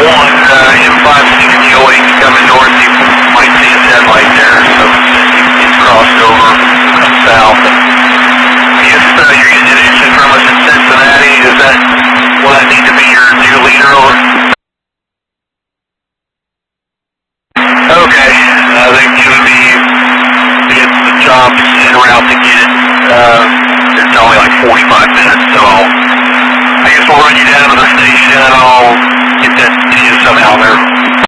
M56008 coming north. You might see his headlight there. So he's crossed over, come south. If you're getting information from us in Cincinnati, will that need to be your new leader or? Okay, they can be get the jobs en route to get it. It's only like 45 minutes, so I guess we'll run you down to the station and I'll get you somehow there.